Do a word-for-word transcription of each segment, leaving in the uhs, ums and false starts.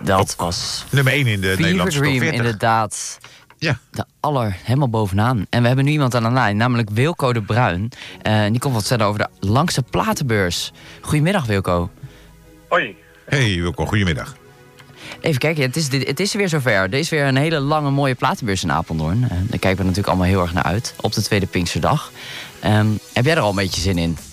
Dat was... Nummer één in de Fever Nederlandse top Dream, veertig. inderdaad. Ja. De aller helemaal bovenaan. En we hebben nu iemand aan de lijn, namelijk Wilco de Bruin. Uh, die komt wat vertellen over de langste platenbeurs. Goedemiddag, Wilco. Hoi. Hey Wilco, goedemiddag. Even kijken, het is, het is weer zover. Er is weer een hele lange mooie platenbeurs in Apeldoorn. Uh, daar kijken we natuurlijk allemaal heel erg naar uit. Op de tweede Pinksterdag. Um, heb jij er al een beetje zin in?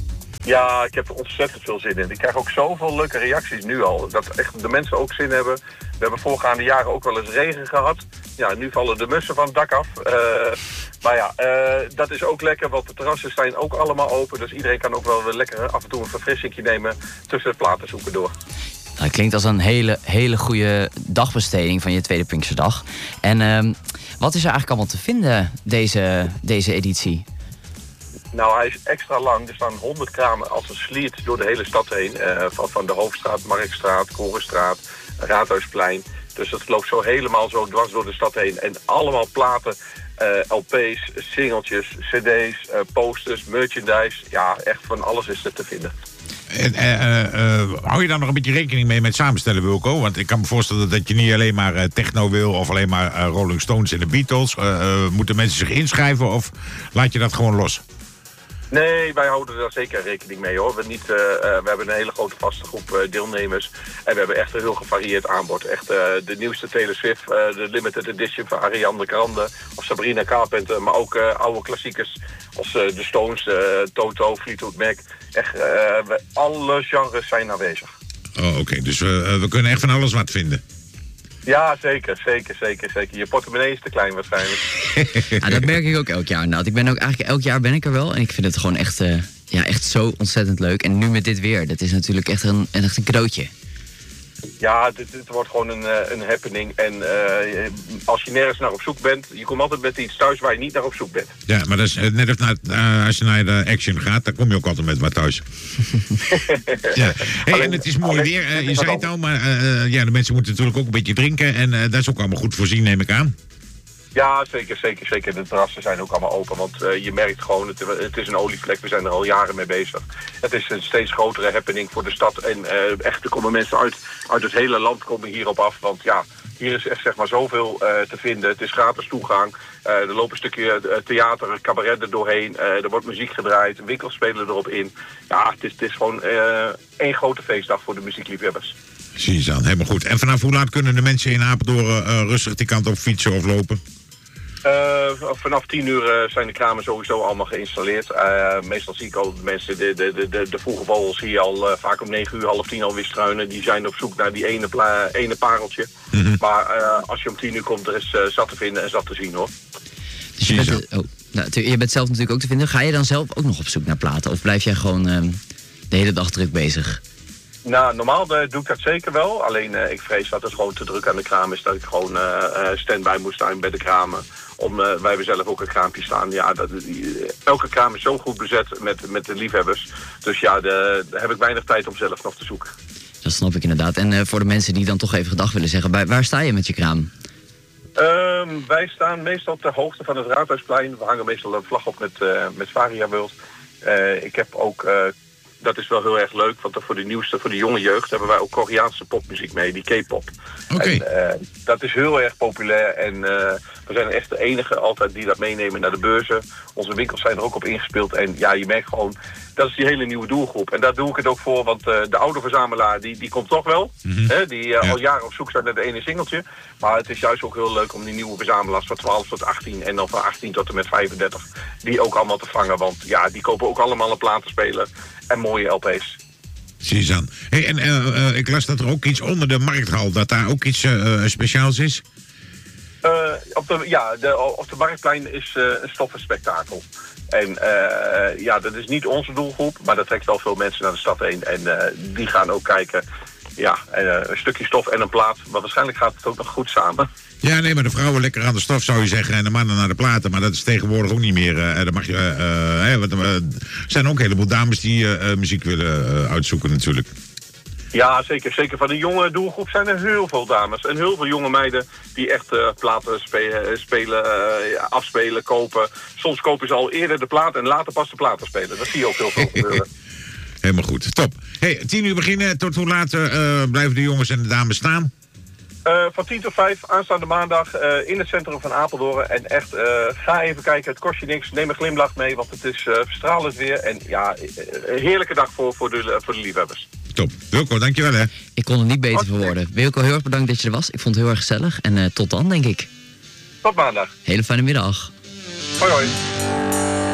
Ja, ik heb er ontzettend veel zin in. Ik krijg ook zoveel leuke reacties nu al. Dat echt de mensen ook zin hebben. We hebben voorgaande jaren ook wel eens regen gehad. Ja, nu vallen de mussen van het dak af. Uh, maar ja, uh, dat is ook lekker, want de terrassen zijn ook allemaal open. Dus iedereen kan ook wel weer lekker af en toe een verfrissingje nemen tussen het platenzoeken door. Dat klinkt als een hele, hele goede dagbesteding van je tweede Pinksterdag. En um, wat is er eigenlijk allemaal te vinden, deze, deze editie? Nou, hij is extra lang. Er staan honderd kramen als een sliert door de hele stad heen. Uh, van, van de Hoofdstraat, Marktstraat, Korenstraat, Raadhuisplein. Dus dat loopt zo helemaal zo dwars door de stad heen. En allemaal platen, uh, L P's, singeltjes, cd's, uh, posters, merchandise. Ja, echt van alles is er te vinden. En, uh, uh, hou je daar nog een beetje rekening mee met samenstellen, Wilco? Want ik kan me voorstellen dat je niet alleen maar uh, techno wil of alleen maar uh, Rolling Stones en de Beatles. Uh, uh, moeten mensen zich inschrijven of laat je dat gewoon los? Nee, wij houden daar zeker rekening mee hoor. We, niet, uh, uh, we hebben een hele grote vaste groep uh, deelnemers. En we hebben echt een heel gevarieerd aanbod. Echt uh, de nieuwste Taylor Swift, uh, de limited edition van Ariana Grande of Sabrina Carpenter. Maar ook uh, oude klassiekers als uh, de Stones, uh, Toto, Fleetwood Mac. Echt, uh, we, alle genres zijn aanwezig. Oh, oké. Okay. Dus uh, we kunnen echt van alles wat vinden. Ja, zeker, zeker, zeker, zeker. Je portemonnee is te klein waarschijnlijk. Ja, dat merk ik ook elk jaar inderdaad. Ik ben ook eigenlijk elk jaar ben ik er wel en ik vind het gewoon echt, uh, ja, echt zo ontzettend leuk. En nu met dit weer, dat is natuurlijk echt een, echt een cadeautje. Ja, dit, dit wordt gewoon een, een happening. En uh, als je nergens naar op zoek bent, je komt altijd met iets thuis waar je niet naar op zoek bent. Ja, maar dat is net als, naar, uh, als je naar de Action gaat, dan kom je ook altijd met wat thuis. Ja. Hey, alleen, en het is mooi alleen, weer, uh, je zei het al, maar uh, ja, de mensen moeten natuurlijk ook een beetje drinken. En uh, dat is ook allemaal goed voorzien, neem ik aan. Ja, zeker, zeker, zeker. De terrassen zijn ook allemaal open, want uh, je merkt gewoon, het, het is een olievlek, we zijn er al jaren mee bezig. Het is een steeds grotere happening voor de stad en uh, echt, er komen mensen uit, uit het hele land komen hierop af, want ja, hier is echt zeg maar zoveel uh, te vinden. Het is gratis toegang, uh, er loopt een stukje theater, cabaret er doorheen, uh, er wordt muziek gedraaid, winkels spelen erop in. Ja, het is, het is gewoon uh, één grote feestdag voor de muziekliefhebbers. Zie je dan, helemaal goed. En vanaf hoe laat kunnen de mensen in Apeldoorn uh, rustig die kant op fietsen of lopen? Uh, vanaf tien uur uh, zijn de kramen sowieso allemaal geïnstalleerd. Uh, meestal zie ik al de mensen, de, de, de, de vroege vogels zie je al uh, vaak om negen uur, half tien alweer struinen. Die zijn op zoek naar die ene, pla- ene pareltje. Mm-hmm. Maar uh, als je om tien uur komt, er is uh, zat te vinden en zat te zien hoor. Dus je, bent, oh, nou, je bent zelf natuurlijk ook te vinden. Ga je dan zelf ook nog op zoek naar platen? Of blijf jij gewoon uh, de hele dag druk bezig? Nou, normaal uh, doe ik dat zeker wel. Alleen uh, ik vrees dat het gewoon te druk aan de kraam is. Dat ik gewoon uh, uh, stand-by moet staan bij de kramen. Om, uh, wij hebben zelf ook een kraampje staan. Ja, dat, die, elke kraam is zo goed bezet met, met de liefhebbers. Dus ja, de, daar heb ik weinig tijd om zelf nog te zoeken. Dat snap ik inderdaad. En uh, voor de mensen die dan toch even gedag willen zeggen, bij, waar sta je met je kraam? Uh, wij staan meestal ter hoogte van het Raadhuisplein. We hangen meestal een vlag op met, uh, met Varia World. Uh, ik heb ook... Uh, Dat is wel heel erg leuk, want voor de nieuwste, voor de jonge jeugd hebben wij ook Koreaanse popmuziek mee, die K-pop. Okay. En uh, dat is heel erg populair en uh, we zijn echt de enige altijd die dat meenemen naar de beurzen. Onze winkels zijn er ook op ingespeeld en ja, je merkt gewoon, dat is die hele nieuwe doelgroep. En daar doe ik het ook voor, want uh, de oude verzamelaar, die, die komt toch wel. Mm-hmm. Hè, die uh, ja. al jaren op zoek zijn naar de ene singeltje. Maar het is juist ook heel leuk om die nieuwe verzamelaars van twaalf tot achttien en dan van achttien tot en met vijfendertig, die ook allemaal te vangen. Want ja, die kopen ook allemaal een platenspeler en mooie L P's. Zie je dan. Hey, en uh, uh, ik las dat er ook iets onder de markthal, dat daar ook iets uh, speciaals is? Uh, op de, ja, de, op de Marktplein is uh, een stoffenspektakel. En uh, ja, dat is niet onze doelgroep, maar dat trekt wel veel mensen naar de stad heen. En uh, die gaan ook kijken, ja, uh, een stukje stof en een plaat. Maar waarschijnlijk gaat het ook nog goed samen. Ja, nee, maar de vrouwen lekker aan de stof zou je zeggen en de mannen naar de platen. Maar dat is tegenwoordig ook niet meer. Uh, dan mag je, uh, uh, hè, wat, uh, er zijn ook een heleboel dames die uh, uh, muziek willen uh, uitzoeken natuurlijk. Ja, zeker. Zeker van de jonge doelgroep zijn er heel veel dames. En heel veel jonge meiden die echt uh, platen spelen, spelen uh, afspelen, kopen. Soms kopen ze al eerder de plaat en later pas de platen spelen. Dat zie je ook heel veel gebeuren. Helemaal goed. Top. Hey, tien uur beginnen. Tot hoe laat uh, blijven de jongens en de dames staan? Uh, van tien tot vijf, aanstaande maandag, uh, in het centrum van Apeldoorn. En echt, uh, ga even kijken, het kost je niks. Neem een glimlach mee, want het is uh, stralend weer. En ja, een heerlijke dag voor, voor, de, voor de liefhebbers. Top. Wilco, dankjewel hè. Ik kon het niet beter verwoorden. Wilco, heel erg bedankt dat je er was. Ik vond het heel erg gezellig. En uh, tot dan, denk ik. Tot maandag. Hele fijne middag. Hoi hoi.